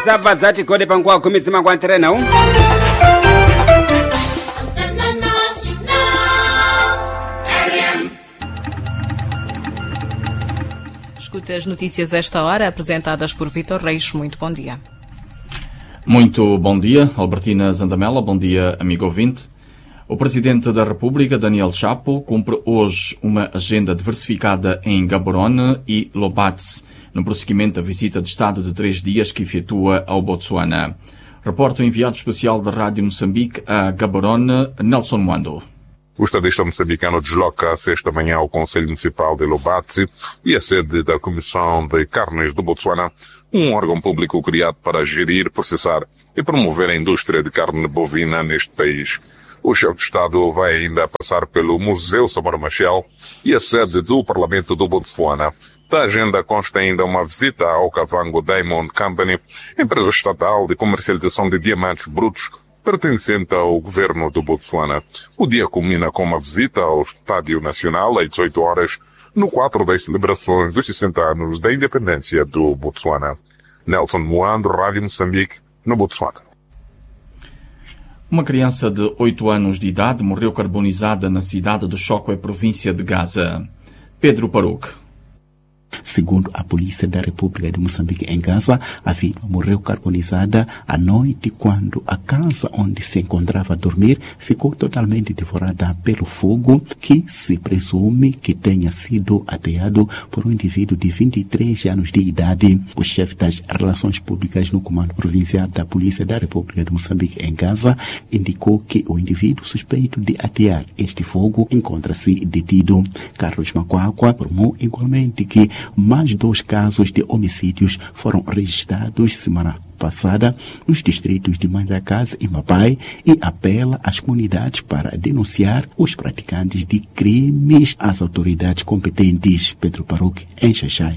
sabazati kode pangwa kumisima kwa ntere não. Escuta as notícias a esta hora, apresentadas por Vítor Reis. Muito bom dia. Muito bom dia, Albertina Zandamela. Bom dia, amigo ouvinte. O Presidente da República, Daniel Chapo, cumpre hoje uma agenda diversificada em Gaborone e Lobats, no prosseguimento da visita de Estado de 3 dias que efetua ao Botsuana. Reporta o enviado especial da Rádio Moçambique a Gaborone, Nelson Mwando. O estadista moçambicano desloca-se esta manhã ao Conselho Municipal de Lobats e a sede da Comissão de Carnes do Botsuana, um órgão público criado para gerir, processar e promover a indústria de carne bovina neste país. O chefe de Estado vai ainda passar pelo Museu Samora Machel e a sede do Parlamento do Botsuana. Da agenda consta ainda uma visita ao Kavango Diamond Company, empresa estatal de comercialização de diamantes brutos pertencente ao governo do Botsuana. O dia culmina com uma visita ao Estádio Nacional às 18 horas, no quadro das celebrações dos 60 anos da independência do Botsuana. Nelson Mwando, Rádio Moçambique, no Botsuana. Uma criança de 8 anos de idade morreu carbonizada na cidade de Chokwe, província de Gaza. Pedro Parouque. Segundo a Polícia da República de Moçambique em Gaza, a vítima morreu carbonizada à noite quando a casa onde se encontrava a dormir ficou totalmente devorada pelo fogo, que se presume que tenha sido ateado por um indivíduo de 23 anos de idade. O chefe das Relações Públicas no Comando Provincial da Polícia da República de Moçambique em Gaza indicou que o indivíduo suspeito de atear este fogo encontra-se detido. Carlos Macuacua informou igualmente que mais 2 casos de homicídios foram registrados semana passada nos distritos de Manjacase e Mapai e apela às comunidades para denunciar os praticantes de crimes às autoridades competentes. Pedro Parouque, em Xaixai.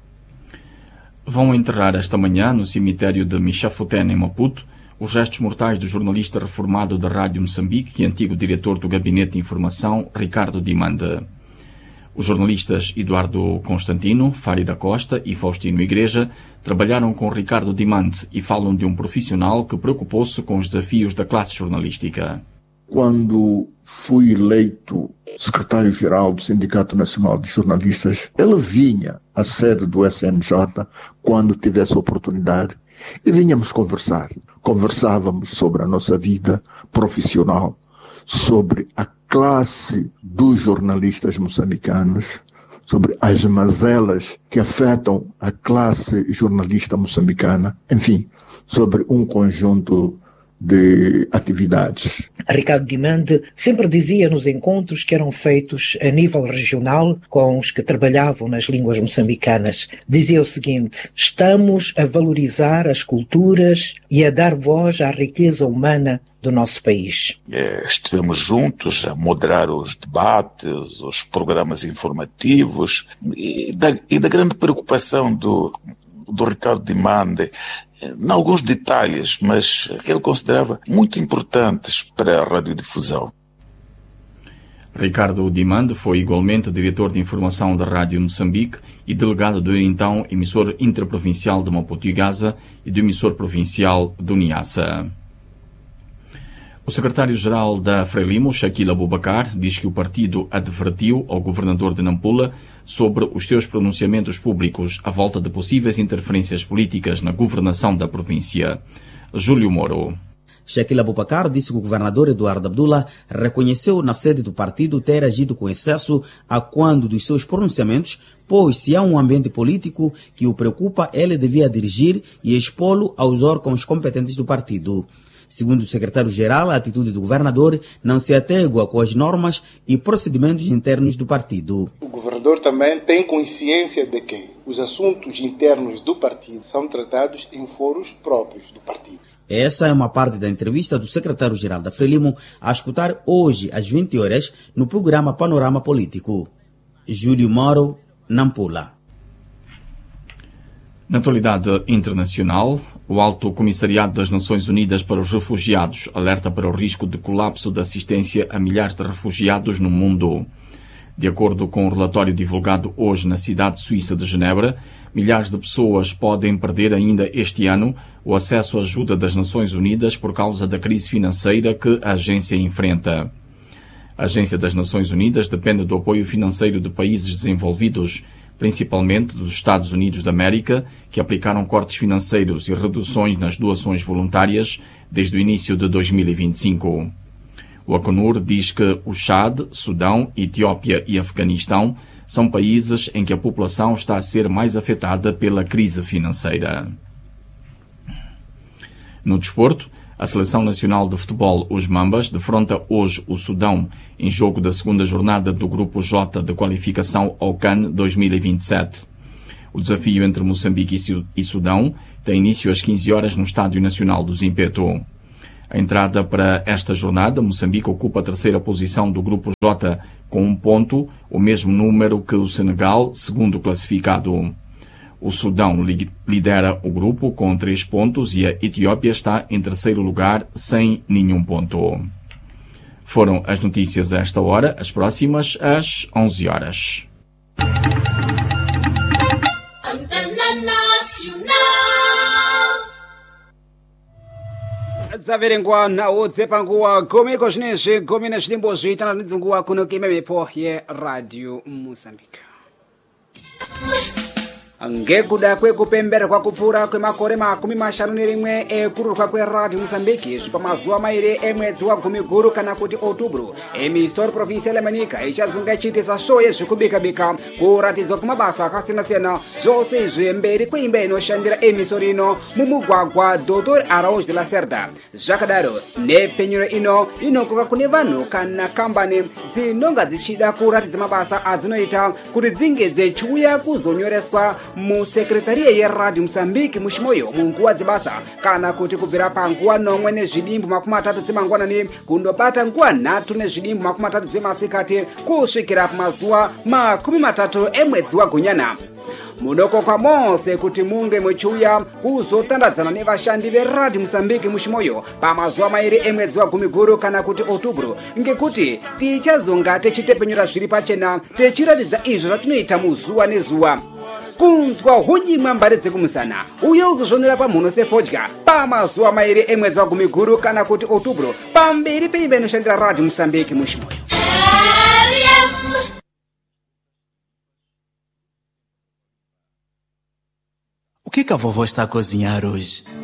Vão enterrar esta manhã, no cemitério de Michafutene, em Maputo, os restos mortais do jornalista reformado da Rádio Moçambique e antigo diretor do Gabinete de Informação, Ricardo Dimanda. Os jornalistas Eduardo Constantino, Fari da Costa e Faustino Igreja trabalharam com Ricardo Dimante e falam de um profissional que preocupou-se com os desafios da classe jornalística. Quando fui eleito secretário-geral do Sindicato Nacional de Jornalistas, ele vinha à sede do SNJ quando tivesse oportunidade e vinhamos conversar. Conversávamos sobre a nossa vida profissional, sobre a classe dos jornalistas moçambicanos, sobre as mazelas que afetam a classe jornalista moçambicana, enfim, sobre um conjunto de atividades. Ricardo Dimande sempre dizia nos encontros que eram feitos a nível regional com os que trabalhavam nas línguas moçambicanas. Dizia o seguinte: estamos a valorizar as culturas e a dar voz à riqueza humana do nosso país. Estivemos juntos a moderar os debates, os programas informativos e da grande preocupação do Ricardo Dimande em alguns detalhes, mas que ele considerava muito importantes para a radiodifusão. Ricardo Dimande foi igualmente diretor de informação da Rádio Moçambique e delegado do então emissor interprovincial de Maputo e Gaza e do emissor provincial do Niassa. O secretário-geral da Frelimo, Shaquille Abubakar, diz que o partido advertiu ao governador de Nampula sobre os seus pronunciamentos públicos à volta de possíveis interferências políticas na governação da província. Júlio Moro. Shaquille Abubakar disse que o governador Eduardo Abdullah reconheceu na sede do partido ter agido com excesso a quando dos seus pronunciamentos, pois se há um ambiente político que o preocupa, ele devia dirigir e expô-lo aos órgãos competentes do partido. Segundo o secretário-geral, a atitude do governador não se ategua com as normas e procedimentos internos do partido. O governador também tem consciência de que os assuntos internos do partido são tratados em foros próprios do partido. Essa é uma parte da entrevista do secretário-geral da Frelimo a escutar hoje às 20 horas no programa Panorama Político. Júlio Moro, Nampula. Na atualidade internacional, o Alto Comissariado das Nações Unidas para os Refugiados alerta para o risco de colapso da assistência a milhares de refugiados no mundo. De acordo com o relatório divulgado hoje na cidade suíça de Genebra, milhares de pessoas podem perder ainda este ano o acesso à ajuda das Nações Unidas por causa da crise financeira que a agência enfrenta. A Agência das Nações Unidas depende do apoio financeiro de países desenvolvidos, principalmente dos Estados Unidos da América, que aplicaram cortes financeiros e reduções nas doações voluntárias desde o início de 2025. O Acnur diz que o Chad, Sudão, Etiópia e Afeganistão são países em que a população está a ser mais afetada pela crise financeira. No desporto, a Seleção Nacional de Futebol, os Mambas, defronta hoje o Sudão em jogo da segunda jornada do Grupo J de qualificação ao CAN 2027. O desafio entre Moçambique e Sudão tem início às 15 horas no Estádio Nacional do Zimpeto. A entrada para esta jornada, Moçambique ocupa a terceira posição do Grupo J com 1 ponto, o mesmo número que o Senegal, segundo classificado. O Sudão lidera o grupo com 3 pontos e a Etiópia está em terceiro lugar sem nenhum ponto. Foram as notícias a esta hora, as próximas às 11 horas. dzaverengwa nawo dzepanguwa gomeko zvinezvi gome nezvilimbo zviitana nedzunguwa kuno kimemepo yeradio Mozambique. Ngekuda kwekupemberwa kupfuura kwemakore 51 ekururwa kweradio Mozambique zvipamazuva mairi emwedzi wa10 kana kuti Otubro, emisoro provincial yamanika ichazunga ichiitisa show yezvikubika-bika kuratidzwa kwemabasa akasiyana-siyana, zvose zvemberi kweimba inoshandira emisoro ino mumugwagwa Dr. Araújo de la Cerda. Zvakadaro nepenyuro ino inokoka kune vanhu kana kambani dzinonga dzichida kuratidza mabasa adzinoita kuti dzinge dzichiuya kuzonyoreswa musekretariya yeradio Mozambique mushimoyo munguva dzebasa, kana kuti kubvira panguva 9 nezvidimbu 30 dzemangwanani kundobata nguva 3 nezvidimbu 30 dzemasikati kusvikira pamazuva 30 emwedzi waGonyana. Munokokwa mose kuti munge muchiuya kuzotandadzana nevashandi veradio Mozambique mushimoyo pamazuva mairi emwedzi wa10 kana kuti Otubro, ngekuti tichazonga tichitepenyura zviri pachena tichiratidza izvo zvatinoita muzuva nezuva. Kunzwa hunyimwa mbari dzekumusana uye uzozvonera pamhuno sefodya pamazuva mairi emwedzi wa10 kana kuti Otubro pamberi peimba inoshandira radio Mozambique mushimoyo. O que a vovó está a cozinhar hoje?